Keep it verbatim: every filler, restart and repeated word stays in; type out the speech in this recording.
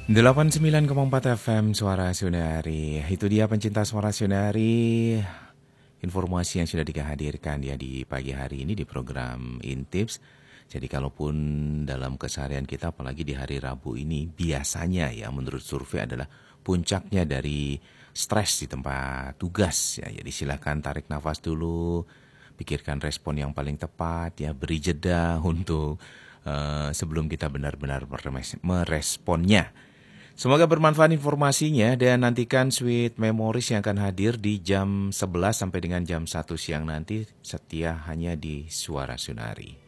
delapan puluh sembilan koma empat F M Suara Sunari. Itu dia pencinta Suara Sunari. Informasi yang sudah dihadirkan ya di pagi hari ini di program Intips. Jadi kalaupun dalam keseharian kita apalagi di hari Rabu ini biasanya ya menurut survei adalah puncaknya dari stres di tempat tugas ya. Jadi silakan tarik nafas dulu, pikirkan respon yang paling tepat ya, beri jeda untuk uh, sebelum kita benar-benar meresponnya. Semoga bermanfaat informasinya dan nantikan Sweet Memories yang akan hadir di jam sebelas sampai dengan jam satu siang nanti setia hanya di Suara Sunari.